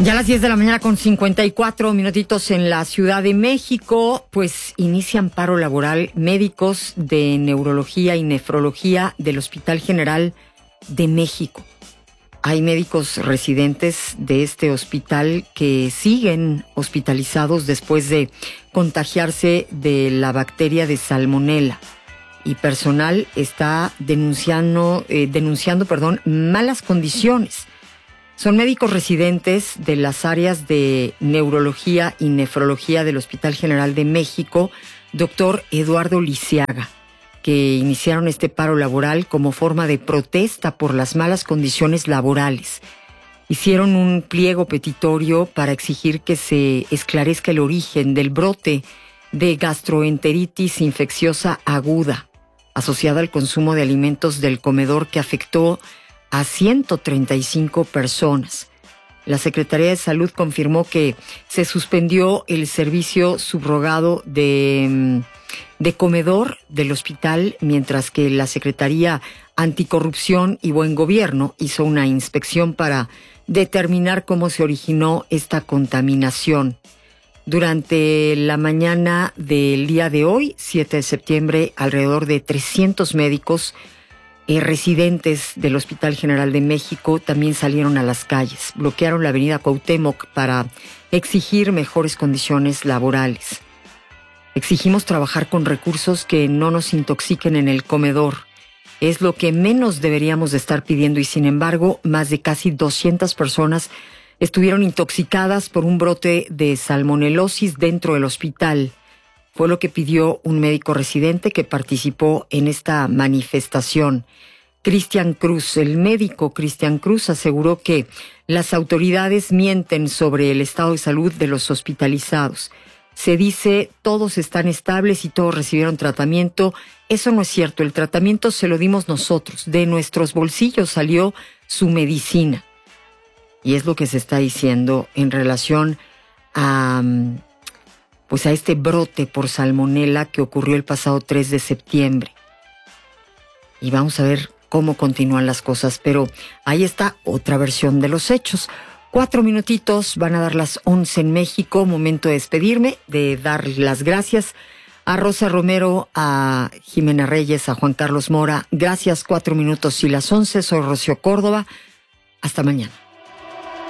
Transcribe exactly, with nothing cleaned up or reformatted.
Ya a las diez de la mañana con cincuenta y cuatro minutitos en la Ciudad de México, pues inician paro laboral médicos de neurología y nefrología del Hospital General de México. Hay médicos residentes de este hospital que siguen hospitalizados después de contagiarse de la bacteria de Salmonella. Y personal está denunciando, eh, denunciando, perdón, malas condiciones. Son médicos residentes de las áreas de neurología y nefrología del Hospital General de México, doctor Eduardo Lisiaga, que iniciaron este paro laboral como forma de protesta por las malas condiciones laborales. Hicieron un pliego petitorio para exigir que se esclarezca el origen del brote de gastroenteritis infecciosa aguda, asociada al consumo de alimentos del comedor que afectó a ciento treinta y cinco personas. La Secretaría de Salud confirmó que se suspendió el servicio subrogado de, de comedor del hospital, mientras que la Secretaría Anticorrupción y Buen Gobierno hizo una inspección para determinar cómo se originó esta contaminación. Durante la mañana del día de hoy, siete de septiembre, alrededor de trescientos médicos Eh, residentes del Hospital General de México también salieron a las calles, bloquearon la avenida Cuauhtémoc para exigir mejores condiciones laborales. Exigimos trabajar con recursos que no nos intoxiquen en el comedor. Es lo que menos deberíamos de estar pidiendo y, sin embargo, más de casi doscientas personas estuvieron intoxicadas por un brote de salmonelosis dentro del hospital. Fue lo que pidió un médico residente que participó en esta manifestación. Cristian Cruz, el médico Cristian Cruz, aseguró que las autoridades mienten sobre el estado de salud de los hospitalizados. Se dice todos están estables y todos recibieron tratamiento. Eso no es cierto, el tratamiento se lo dimos nosotros. De nuestros bolsillos salió su medicina. Y es lo que se está diciendo en relación a... pues a este brote por salmonela que ocurrió el pasado tres de septiembre. Y vamos a ver cómo continúan las cosas, pero ahí está otra versión de los hechos. Cuatro minutitos, van a dar las once en México, momento de despedirme, de dar las gracias a Rosa Romero, a Jimena Reyes, a Juan Carlos Mora. Gracias, cuatro minutos y las once, soy Rocío Córdoba. Hasta mañana.